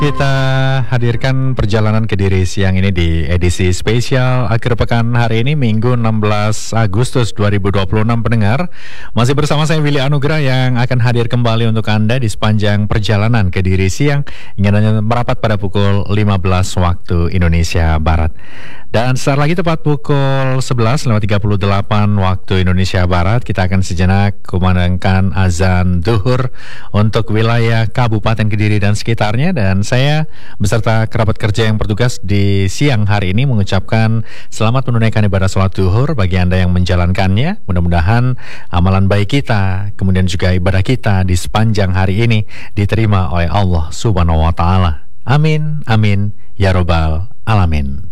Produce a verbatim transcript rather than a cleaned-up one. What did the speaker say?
Kita hadirkan perjalanan Kediri siang ini di edisi spesial akhir pekan hari ini Minggu enam belas Agustus dua ribu dua puluh enam pendengar. Masih bersama saya Willy Anugrah yang akan hadir kembali untuk Anda di sepanjang perjalanan Kediri siang hingga merapat pada pukul lima belas waktu Indonesia Barat. Dan sebentar lagi tepat pukul sebelas lewat tiga puluh delapan waktu Indonesia Barat kita akan sejenak kumandangkan azan zuhur untuk wilayah Kabupaten Kediri dan sekitarnya, dan saya beserta kerabat kerja yang bertugas di siang hari ini mengucapkan selamat menunaikan ibadah sholat zuhur bagi Anda yang menjalankannya. Mudah-mudahan amalan baik kita, kemudian juga ibadah kita di sepanjang hari ini diterima oleh Allah Subhanahu wa Ta'ala. Amin, amin, ya robbal alamin.